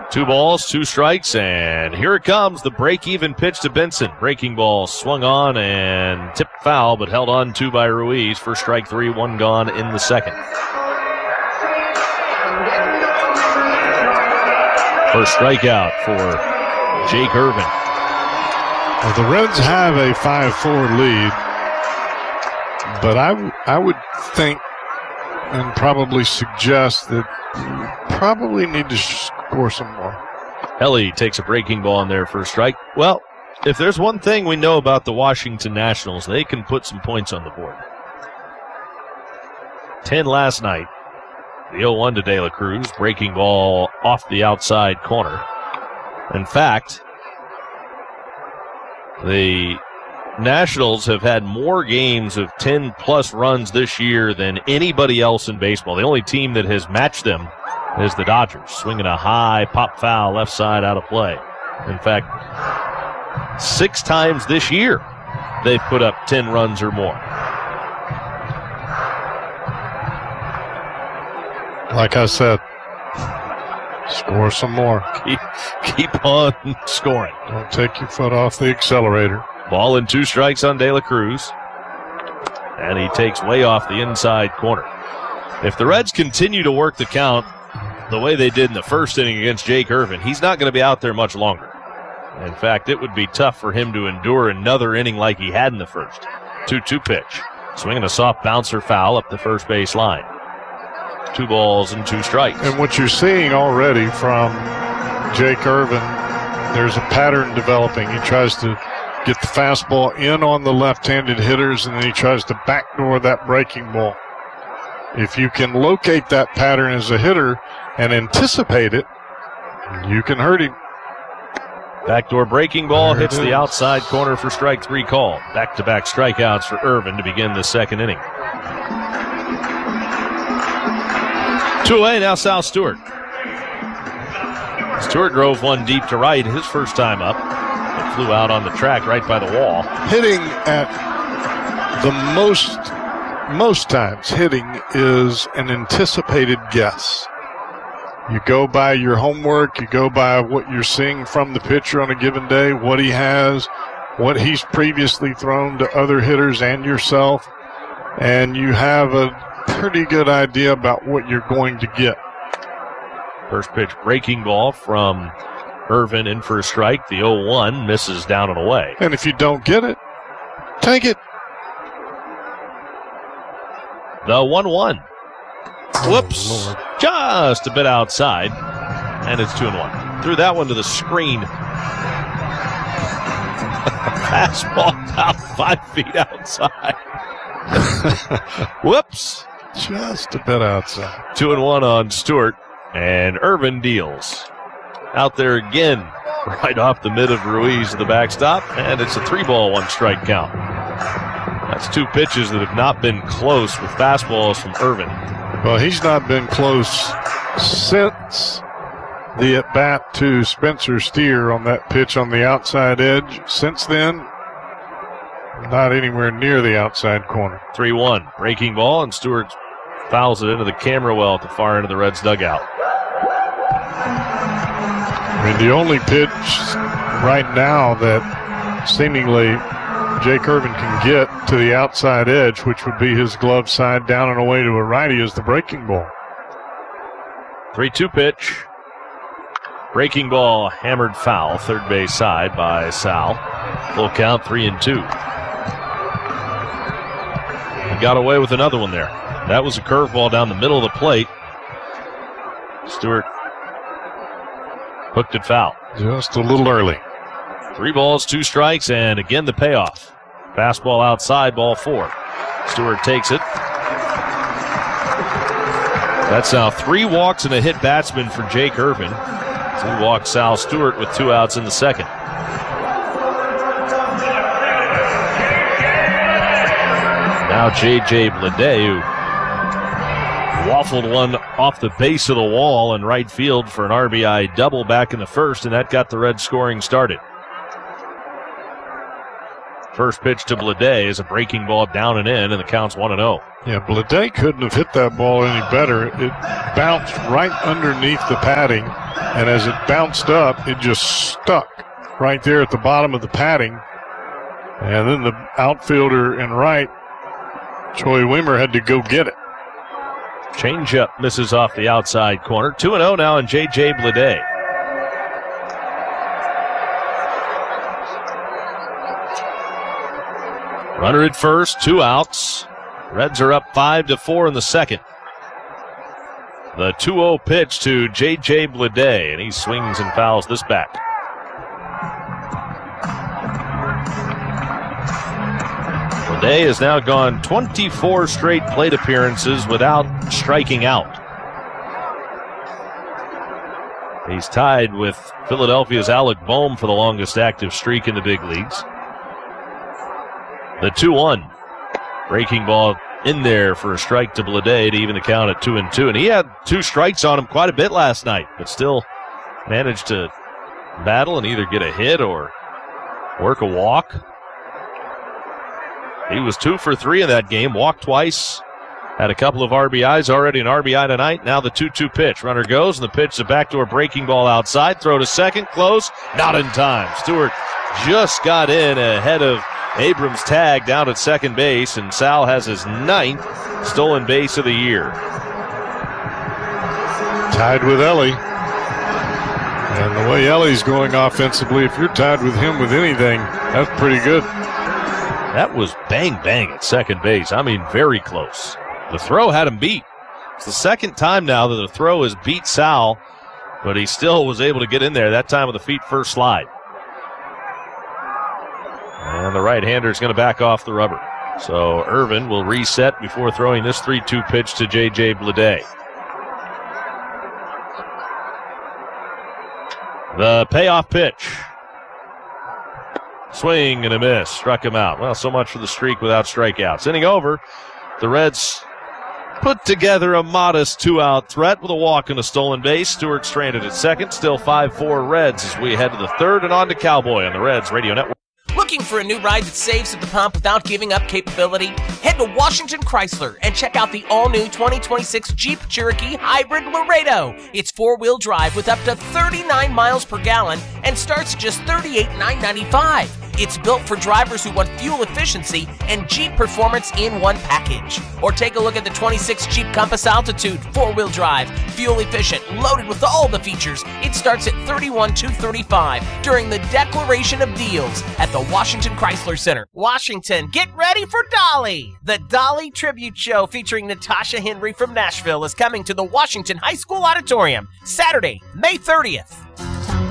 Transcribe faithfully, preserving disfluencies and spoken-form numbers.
Two balls, two strikes, and here it comes, the break-even pitch to Benson. Breaking ball swung on and tipped foul, but held on to by Ruiz for strike three, one gone in the second. First strikeout for Jake Irvin. Well, the Reds have a five four lead, but I, w- I would think and probably suggest that you probably need to score some more. Helly takes a breaking ball in there for a strike. Well, if there's one thing we know about the Washington Nationals, they can put some points on the board. ten last night. The oh one to De La Cruz. Breaking ball off the outside corner. In fact, the Nationals have had more games of ten-plus runs this year than anybody else in baseball. The only team that has matched them is the Dodgers, swinging a high pop foul left side out of play. In fact, six times this year they've put up ten runs or more. Like I said, score some more. Keep, keep on scoring. Don't take your foot off the accelerator. Ball and two strikes on De La Cruz. And he takes way off the inside corner. If the Reds continue to work the count the way they did in the first inning against Jake Irvin, he's not going to be out there much longer. In fact, it would be tough for him to endure another inning like he had in the first. two two pitch. Swinging a soft bouncer foul up the first base line. Two balls and two strikes. And what you're seeing already from Jake Irvin, there's a pattern developing. He tries to get the fastball in on the left-handed hitters, and then he tries to backdoor that breaking ball. If you can locate that pattern as a hitter and anticipate it, you can hurt him. Backdoor breaking ball there hits the outside corner for strike three call. Back-to-back strikeouts for Irvin to begin the second inning. Two away, now Sal Stewart. Stewart drove one deep to right his first time up. It flew out on the track right by the wall. Hitting at the most, most times, hitting is an anticipated guess. You go by your homework, you go by what you're seeing from the pitcher on a given day, what he has, what he's previously thrown to other hitters and yourself, and you have a pretty good idea about what you're going to get. First pitch breaking ball from Irvin in for a strike. The oh one misses down and away. And if you don't get it, take it. The one one. Whoops. Oh, just a bit outside. And it's two and one. Threw that one to the screen. Fastball about five feet outside. Whoops. Just a bit outside. Two and one on Stewart. And Irvin deals. Out there again, right off the mid of Ruiz to the backstop. And it's a three ball, one strike count. That's two pitches that have not been close with fastballs from Irvin. Well, he's not been close since the at-bat to Spencer Steer on that pitch on the outside edge. Since then, not anywhere near the outside corner. three one. Breaking ball, and Stewart fouls it into the camera well at the far end of the Reds' dugout. I mean, the only pitch right now that seemingly Jake Irvin can get to the outside edge, which would be his glove side down and away to a righty, is the breaking ball. three two pitch. Breaking ball hammered foul, third base side by Sal. Full count, three and two. He got away with another one there. That was a curveball down the middle of the plate. Stewart hooked it foul. Just a little early. Three balls, two strikes, and again the payoff. Fastball outside, ball four. Stewart takes it. That's now three walks and a hit batsman for Jake Irvin. Two walks Sal Stewart with two outs in the second. Now J J Bleday, who waffled one off the base of the wall in right field for an R B I double back in the first, and that got the Reds scoring started. First pitch to Bleday is a breaking ball down and in, and the count's one and oh. Yeah, Bleday couldn't have hit that ball any better. It bounced right underneath the padding And as it bounced up, it just stuck right there at the bottom of the padding. And then the outfielder in right, Troy Weimer, had to go get it. Changeup misses off the outside corner. two and oh now in J J Bleday. Runner at first, two outs. Reds are up five to four in the second. The two oh pitch to J J Bleday, and he swings and fouls this back. Bleday has now gone twenty-four straight plate appearances without striking out. He's tied with Philadelphia's Alec Bohm for the longest active streak in the big leagues. The two one. Breaking ball in there for a strike to Bleday to even the count at two and two. And he had two strikes on him quite a bit last night, but still managed to battle and either get a hit or work a walk. He was two for three in that game, walked twice, had a couple of R B Is already, an R B I tonight. Now the two two pitch. Runner goes, and the pitch is a backdoor breaking ball outside. Throw to second, close, not in time. Stewart just got in ahead of Abrams' tag down at second base, and Sal has his ninth stolen base of the year. Tied with Ellie. And the way Ellie's going offensively, if you're tied with him with anything, that's pretty good. That was bang bang at second base. I mean, very close. The throw had him beat. It's the second time now that the throw has beat Sal, but he still was able to get in there, that time with a feet first slide. And the right-hander is going to back off the rubber. So Irvin will reset before throwing this three two pitch to J J Bleday. The payoff pitch. Swing and a miss. Struck him out. Well, so much for the streak without strikeouts. Inning over. The Reds put together a modest two-out threat with a walk and a stolen base. Stewart stranded at second. Still five four Reds as we head to the third and on to Cowboy on the Reds Radio Network. Looking for a new ride that saves at the pump without giving up capability? Head to Washington Chrysler and check out the all-new twenty twenty-six Jeep Cherokee Hybrid Laredo. It's four-wheel drive with up to thirty-nine miles per gallon and starts at just thirty-eight thousand nine hundred ninety-five dollars. It's built for drivers who want fuel efficiency and Jeep performance in one package. Or take a look at the twenty-six Jeep Compass Altitude, four-wheel drive, fuel efficient, loaded with all the features. It starts at thirty-one thousand two hundred thirty-five dollars during the Declaration of Deals at the Washington Chrysler Center. Washington, get ready for Dolly! The Dolly Tribute Show featuring Natasha Henry from Nashville is coming to the Washington High School Auditorium Saturday, May thirtieth.